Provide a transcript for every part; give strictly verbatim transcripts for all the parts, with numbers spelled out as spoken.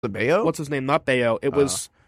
The Bayo? What's his name? Not Bayo. It was. Uh.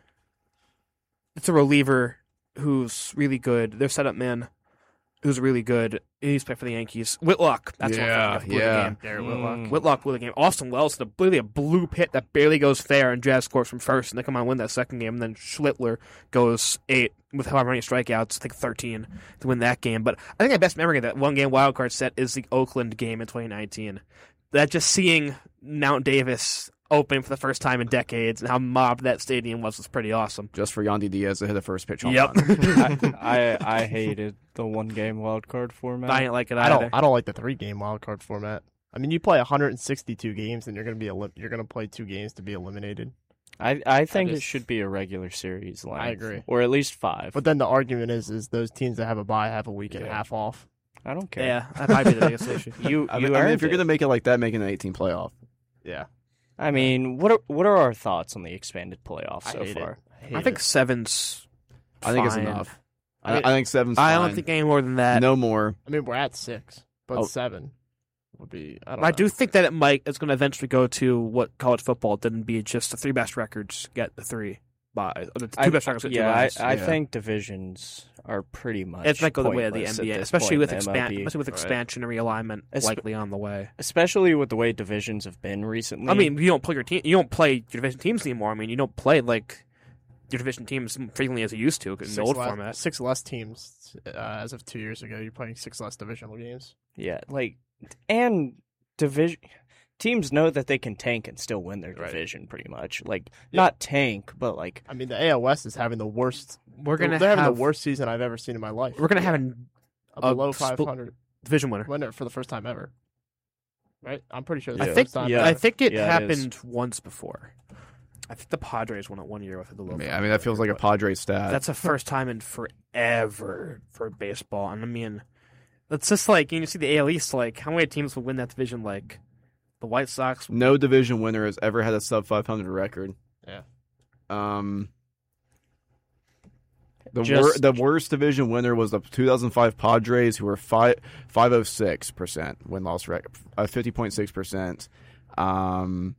It's a reliever who's really good. Their setup man, who's really good. He's playing for the Yankees. Whitlock. That's yeah, what blew yeah. the game. Gary Whitlock. Mm. Whitlock blew the game. Austin Wells did a, really a blue pit that barely goes fair, and Jazz scores from first, and they come on and win that second game. And then Schlittler goes eight with however many strikeouts, I think thirteen, to win that game. But I think my best memory of that one game wildcard set is the Oakland game in twenty nineteen. That just seeing Mount Davis open for the first time in decades and how mobbed that stadium was was pretty awesome. Just for Yandy Diaz to hit the first pitch home Yep. run. I, I I hated the one game wild card format. I didn't like it I either. don't. I don't like the three game wildcard format. I mean, you play one hundred sixty-two games, and you're gonna be elim- you're gonna play two games to be eliminated. I I think I just- it should be a regular series length. I agree. Or at least five. But then the argument is, is those teams that have a bye have a week and a Yeah. half off. I don't care. Yeah, that might be the biggest issue. You I you mean, I mean, earned if you're it. going to make it like that, make it an eighteen playoff. Yeah, I mean, what are what are our thoughts on the expanded playoffs I so hate far? it. I, hate I think it. seven's I think it's fine. enough. I I, mean- I think seven's I fine. don't think any more than that. No more. I mean, we're at six, but Oh. seven would be. I don't. I know. do think that it might. It's going to eventually go to what college football didn't be just the three best records get the three buys. Or the two I, best records get two yeah, I, buys. I Yeah. think divisions are pretty much. It's like go the way of the pointless N B at A, this especially point with in the M L B. expan- especially with Right. expansion and realignment Espe- likely on the way. Especially with the way divisions have been recently. I mean, you don't play your team. You don't play your division teams anymore. I mean, you don't play like your division teams frequently as you used to in six the old less, format. Six less teams uh, as of two years ago. You're playing six less divisional games. yeah, like and division teams know that they can tank and still win their Right. division pretty much. Like Yeah. not tank, but like I mean, the A L West is having the worst. We're gonna they're have having the worst season I've ever seen in my life. We're gonna have an, a a below split- five hundred division winner. winner for the first time ever. Right? I'm pretty sure. I That's the think. first time yeah. I ever. think it Yeah, it is. happened once before. I think the Padres won it one year with the I low. mean, I mean, that feels like a Padres stat. That's the first time in forever for baseball. And I mean, it's just like you see the A L East. Like, how many teams will win that division? Like, the White Sox. No division winner has ever had a sub five hundred record. Yeah. Um. The Just- wor- the worst division winner was the two thousand five Padres, who were five five oh six percent win loss record, uh, fifty point six percent. Um,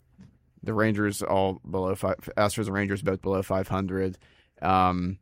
the Rangers all below five. Astros and Rangers both below five hundred. Um,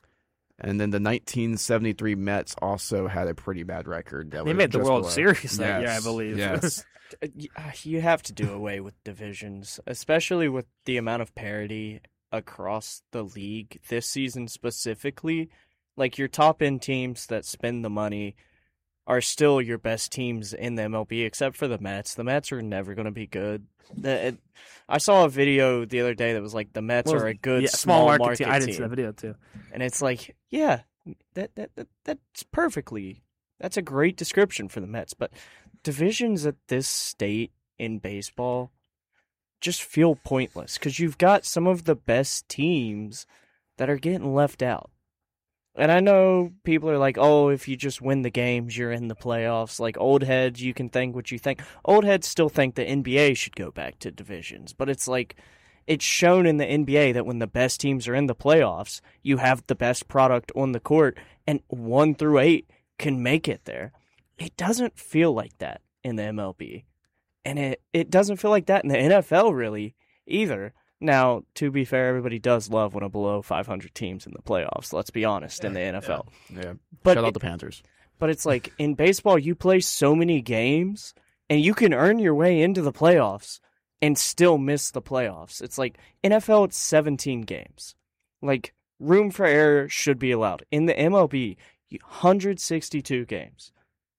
and then the nineteen seventy-three Mets also had a pretty bad record. That They was made the just World below. Series that year, I Yes, believe. Yes. Uh, y- uh, you have to do away with divisions, especially with the amount of parity across the league this season specifically. Like your top end teams that spend the money are still your best teams in the M L B, except for the Mets. The Mets are never going to be good. The, it, I saw a video the other day that was like the Mets Well, are a good yeah, small, market, market team. I didn't team, see that video too. and it's like, yeah, that, that that that's perfectly. That's a great description for the Mets, but divisions at this state in baseball just feel pointless because you've got some of the best teams that are getting left out. And I know people are like, oh, if you just win the games, you're in the playoffs. Like old heads, you can think what you think. Old heads still think the N B A should go back to divisions, but it's like, it's shown in the N B A that when the best teams are in the playoffs, you have the best product on the court, and one through eight can make it there. It doesn't feel like that in the M L B. And it, it doesn't feel like that in the N F L, really, either. Now, to be fair, everybody does love when a below five hundred team's in the playoffs, let's be honest, in the N F L. Yeah. But Shout it- out the Panthers. But it's like, in baseball, you play so many games, and you can earn your way into the playoffs and still miss the playoffs. It's like, N F L, it's seventeen games. Like, room for error should be allowed. In the M L B, one hundred sixty-two games.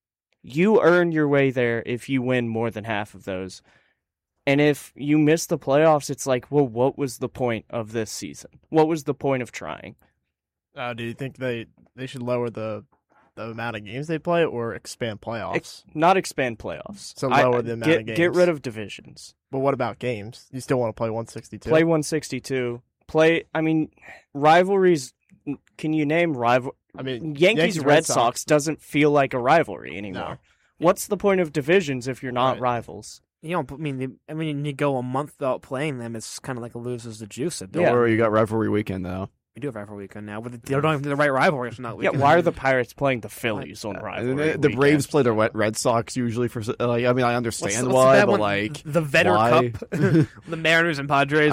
You earn your way there if you win more than half of those. And if you miss the playoffs, it's like, well, what was the point of this season? What was the point of trying? Uh, do you think they, they should lower the the amount of games they play or expand playoffs? Ex- not expand playoffs. So I- lower the amount get, of games. Get rid of divisions. But what about games? You still want to play one sixty-two? Play one sixty-two. Play, I mean, rivalries. Can you name rival? I mean, Yankees, Red Sox doesn't feel like a rivalry anymore. No. What's the point of divisions if you're not Right. rivals? You don't. I mean, the- I mean, you go a month without playing them. It's kind of like it loses the juice. It Don't Yeah. worry, you got rivalry weekend though. We do have rivalry weekend now, but they don't have the right rivalries from that Yeah, weekend. why are the Pirates playing the Phillies on And rivalry the, the weekend? Braves play the Red Red Sox usually for. Like, I mean, I What's- understand what's why, that but one? like the Vetter why? Cup, the Mariners and Padres.